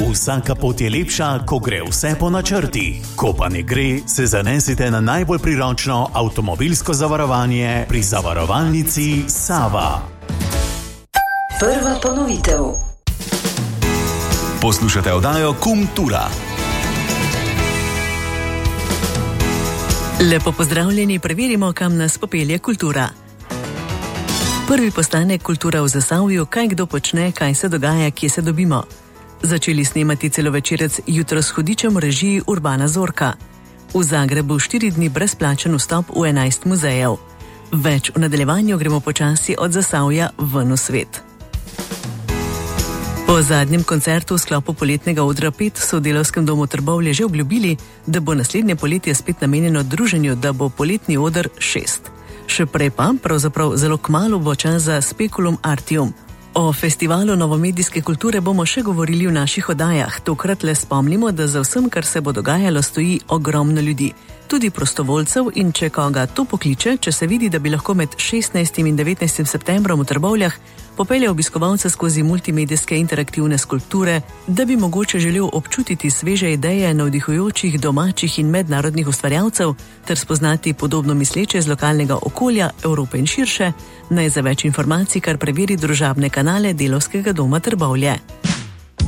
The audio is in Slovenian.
Vsaka pot je lepša, ko gre vse po načrtih. Ko pa ne gre, se zanesite na najbolj priročno avtomobilsko zavarovanje pri zavarovalnici Sava. Prva ponovitev. Poslušate oddajo Kultura. Lepo pozdravljeni, preverimo, kam nas popelje kultura. Prvi postanek Kultura v Zasavju, kaj kdo počne, kaj se dogaja, kje se dobimo. Začeli snemati celovečerec Jutro s hudičem v režiji Urbana Zorka. V Zagrebu 4 dni brezplačen vstop v 11 muzejev. Več v nadaljevanju, gremo počasi od Zasavja ven v svet. Po zadnjem koncertu v sklopu poletnega odra 5 so v Delavskem domu Trbovlje že obljubili, da bo naslednje poletje spet namenjeno druženju, da bo poletni oder 6. Še prej pa, pravzaprav zelo kmalu, bo čas za Speculum Artium. O festivalu novomedijske kulture bomo še govorili v naših oddajah. Tokrat le spomnimo, da za vsem, kar se bo dogajalo, stoji ogromno ljudi. Tudi prostovoljcev, in če koga to pokliče, če se vidi, da bi lahko med 16. in 19. septembrom v Trbovljah popelje obiskovalce skozi multimedijske interaktivne skulpture, da bi mogoče želel občutiti sveže ideje navdihujočih domačih in mednarodnih ustvarjalcev ter spoznati podobno misleče z lokalnega okolja, Evrope in širše, naj za več informacij kar preveri družabne kanale Delavskega doma Trbovlje.